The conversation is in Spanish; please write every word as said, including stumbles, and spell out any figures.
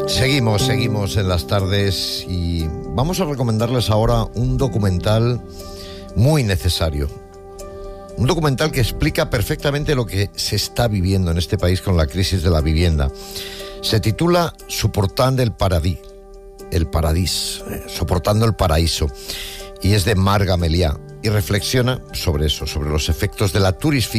Seguimos, seguimos en las tardes y vamos a recomendarles ahora un documental muy necesario. Un documental que explica perfectamente lo que se está viviendo en este país con la crisis de la vivienda. Se titula Soportando el Paradís, el Paradís, eh, Soportando el Paraíso, y es de Marc Gamelià y reflexiona sobre eso, sobre los efectos de la turistificación